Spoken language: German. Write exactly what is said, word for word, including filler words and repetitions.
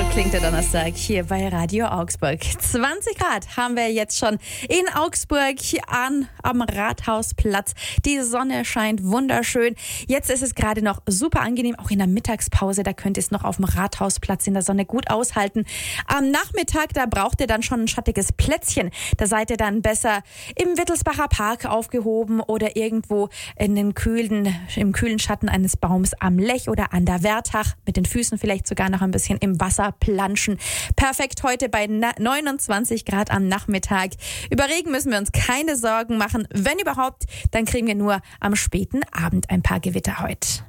klingt der Donnerstag hier bei Radio Augsburg. zwanzig Grad haben wir jetzt schon in Augsburg an, am Rathausplatz. Die Sonne scheint wunderschön. Jetzt ist es gerade noch super angenehm, auch in der Mittagspause. Da könnt ihr es noch auf dem Rathausplatz in der Sonne gut aushalten. Am Nachmittag, da braucht ihr dann schon ein schattiges Plätzchen. Da seid ihr dann besser im Wittelsbacher Park aufgehoben oder irgendwo in den kühlen, im kühlen Schatten eines Baums am Lech oder an der Wertach. Mit den Füßen vielleicht sogar noch ein bisschen im Wasser planschen. Perfekt heute bei neunundzwanzig Grad am Nachmittag. Über Regen müssen wir uns keine Sorgen machen. Wenn überhaupt, dann kriegen wir nur am späten Abend ein paar Gewitter heute.